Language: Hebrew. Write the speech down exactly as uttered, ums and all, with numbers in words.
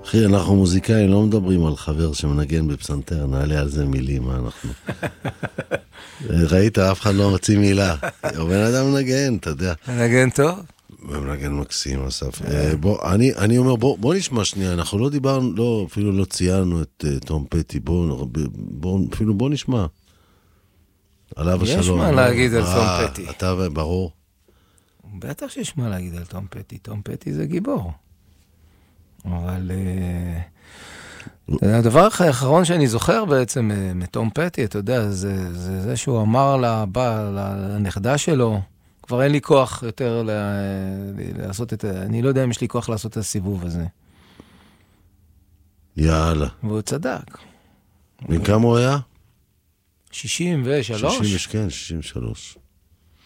אחי, אנחנו מוזיקאים, לא מדברים על חבר שמנגן בפסנתר, נעלה על זה מילים, מה אנחנו... ראית, אף אחד לא מוציא מילה. בן אדם מנגן, אתה יודע. מנגן טוב? מנגן מקסים, אסף. בוא, אני, אני אומר, בוא, בוא נשמע שנייה, אנחנו לא דיברנו, לא, אפילו לא ציינו את תום פטי, בוא, בוא, אפילו בוא נשמע. עליו השלום. יש מה להגיד על תום פטי. אתה ברור. בטח שיש מה להגיד על תום פטי. תום פטי זה גיבור. אבל הדבר האחרון שאני זוכר בעצם מתום פטי, אתה יודע, זה זה, זה שהוא אמר לבא, לנכדה שלו, כבר אין לי כוח יותר לעשות את, אני לא יודע אם יש לי כוח לעשות את הסיבוב הזה. יאללה. והוא צדק. בן כמה הוא היה? שישים ושלוש? שישים, כן, שישים ושלוש.